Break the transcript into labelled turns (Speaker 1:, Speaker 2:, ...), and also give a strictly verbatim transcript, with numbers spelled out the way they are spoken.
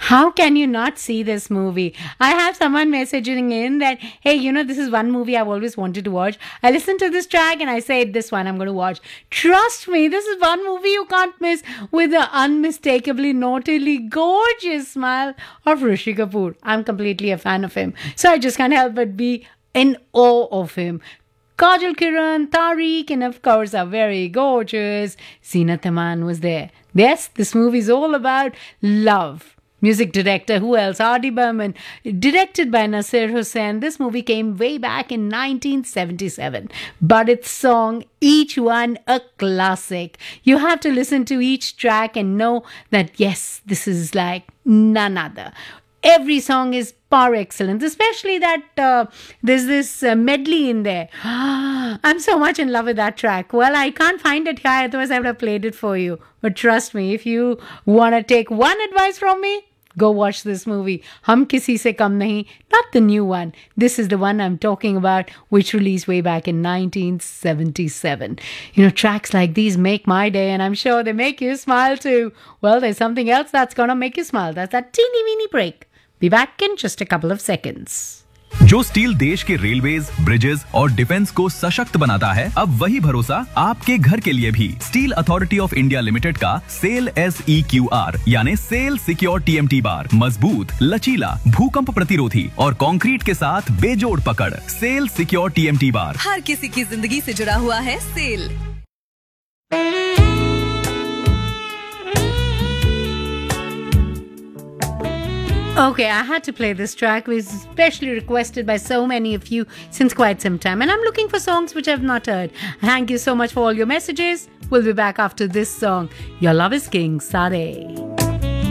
Speaker 1: How can you not see this movie? I have someone messaging in that, hey, you know, this is one movie I've always wanted to watch. I listened to this track and I said, this one I'm going to watch. Trust me, this is one movie you can't miss, with the unmistakably, naughtily gorgeous smile of Rishi Kapoor. I'm completely a fan of him, so I just can't help but be in awe of him. Kajal Kiran, Tariq, and of course are very gorgeous. Zeenat Aman was there. Yes, this movie is all about love. Music director, who else? R D. Burman. Directed by Nasir Hussain. This movie came way back in nineteen seventy-seven. But its song, each one a classic. You have to listen to each track and know that, yes, this is like none other. Every song is par excellence, especially that uh, there's this uh, medley in there. I'm so much in love with that track. Well, I can't find it here, otherwise I would have played it for you. But trust me, if you want to take one advice from me, go watch this movie. Hum Kisi Se Kam Nahi, not the new one. This is the one I'm talking about, which released way back in nineteen seventy-seven. You know, tracks like these make my day, and I'm sure they make you smile too. Well, there's something else that's gonna make you smile. That's that teeny weeny break. Be back in just a couple of seconds.
Speaker 2: जो steel देश के railways, bridges और defence को सशक्त बनाता है, अब वही भरोसा आपके घर के लिए भी। Steel authority of India limited का cell S E Q R यानी cell secure T M T bar मजबूत, लचीला, भूकंप प्रतिरोधी और कंक्रीट के साथ बेजोड़ पकड़। Cell secure T M T bar
Speaker 3: हर किसी की जिंदगी से जुड़ा हुआ है। Cell.
Speaker 1: Okay, I had to play this track. It was especially requested by so many of you since quite some time. And I'm looking for songs which I've not heard. Thank you so much for all your messages. We'll be back after this song. Your Love is King, Sade.